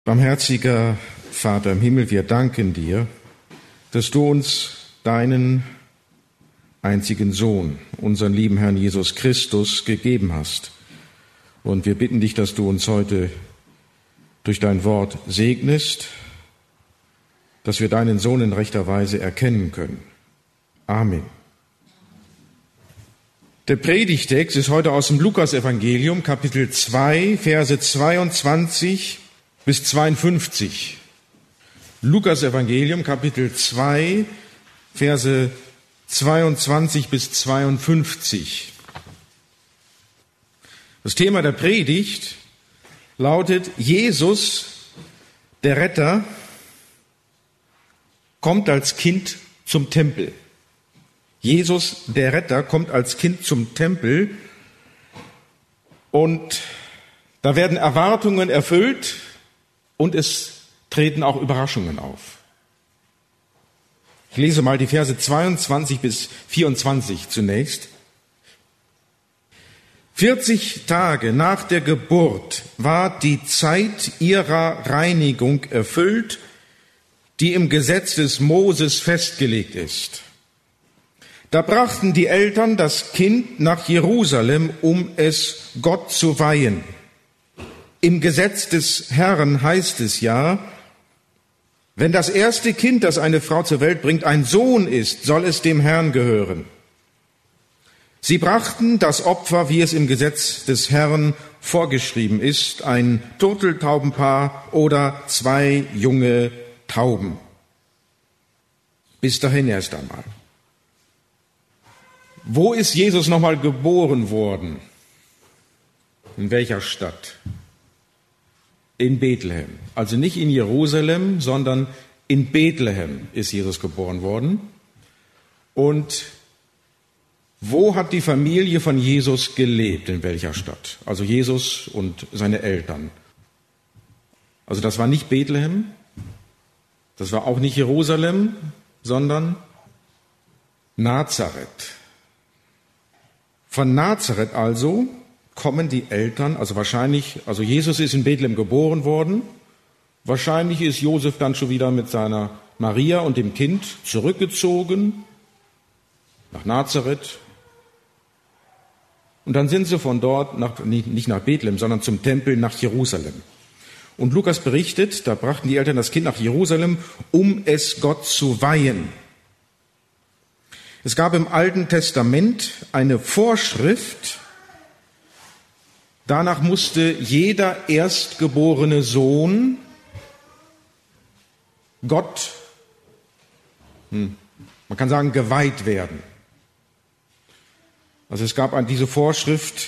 Barmherziger Vater im Himmel, wir danken dir, dass du uns deinen einzigen Sohn, unseren lieben Herrn Jesus Christus, gegeben hast. Und wir bitten dich, dass du uns heute durch dein Wort segnest, dass wir deinen Sohn in rechter Weise erkennen können. Amen. Der Predigtext ist heute aus dem Lukas-Evangelium, Kapitel 2, Verse 22 bis 52. Lukas-Evangelium, Kapitel 2, Verse 22 bis 52. Das Thema der Predigt lautet: Jesus, der Retter, kommt als Kind zum Tempel. Jesus, der Retter, kommt als Kind zum Tempel. Und da werden Erwartungen erfüllt und es treten auch Überraschungen auf. Ich lese mal die Verse 22 bis 24 zunächst. 40 Tage nach der Geburt war die Zeit ihrer Reinigung erfüllt, die im Gesetz des Moses festgelegt ist. Da brachten die Eltern das Kind nach Jerusalem, um es Gott zu weihen. Im Gesetz des Herrn heißt es ja: Wenn das erste Kind, das eine Frau zur Welt bringt, ein Sohn ist, soll es dem Herrn gehören. Sie brachten das Opfer, wie es im Gesetz des Herrn vorgeschrieben ist, ein Turteltaubenpaar oder 2 junge Tauben. Bis dahin erst einmal. Wo ist Jesus nochmal geboren worden? In welcher Stadt? In Bethlehem. Also nicht in Jerusalem, sondern in Bethlehem ist Jesus geboren worden. Und wo hat die Familie von Jesus gelebt? In welcher Stadt? Also Jesus und seine Eltern. Also das war nicht Bethlehem, das war auch nicht Jerusalem, sondern Nazareth. Von Nazareth also kommen die Eltern, also Jesus ist in Bethlehem geboren worden. Wahrscheinlich ist Josef dann schon wieder mit seiner Maria und dem Kind zurückgezogen nach Nazareth. Und dann sind sie von dort, nicht nach Bethlehem, sondern zum Tempel nach Jerusalem. Und Lukas berichtet, da brachten die Eltern das Kind nach Jerusalem, um es Gott zu weihen. Es gab im Alten Testament eine Vorschrift, danach musste jeder erstgeborene Sohn Gott, man kann sagen, geweiht werden. Also es gab diese Vorschrift,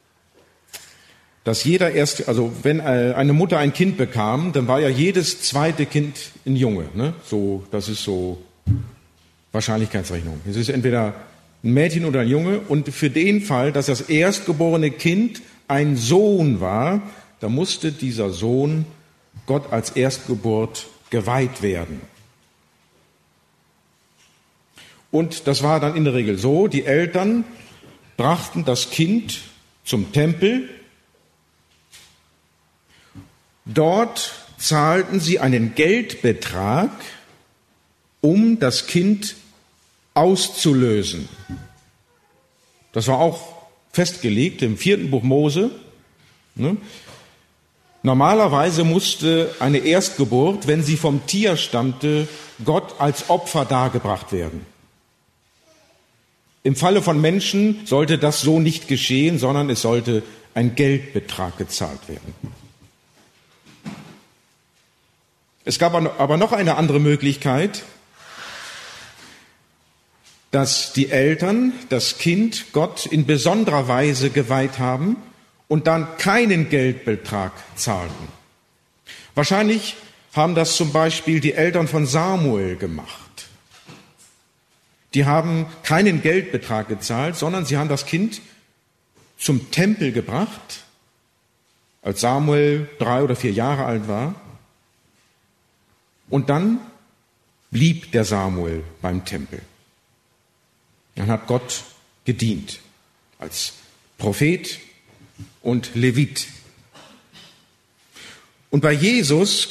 dass wenn eine Mutter ein Kind bekam, dann war ja jedes zweite Kind ein Junge. Ne? Das ist so Wahrscheinlichkeitsrechnung. Es ist entweder ein Mädchen oder ein Junge, und für den Fall, dass das erstgeborene Kind ein Sohn war, da musste dieser Sohn Gott als Erstgeburt geweiht werden. Und das war dann in der Regel so: Die Eltern brachten das Kind zum Tempel. Dort zahlten sie einen Geldbetrag, um das Kind auszulösen. Das war auch festgelegt im 4. Buch Mose. Normalerweise musste eine Erstgeburt, wenn sie vom Tier stammte, Gott als Opfer dargebracht werden. Im Falle von Menschen sollte das so nicht geschehen, sondern es sollte ein Geldbetrag gezahlt werden. Es gab aber noch eine andere Möglichkeit, dass die Eltern das Kind Gott in besonderer Weise geweiht haben und dann keinen Geldbetrag zahlten. Wahrscheinlich haben das zum Beispiel die Eltern von Samuel gemacht. Die haben keinen Geldbetrag gezahlt, sondern sie haben das Kind zum Tempel gebracht, als Samuel 3 oder 4 Jahre alt war. Und dann blieb der Samuel beim Tempel. Dann hat Gott gedient als Prophet und Levit. Und bei Jesus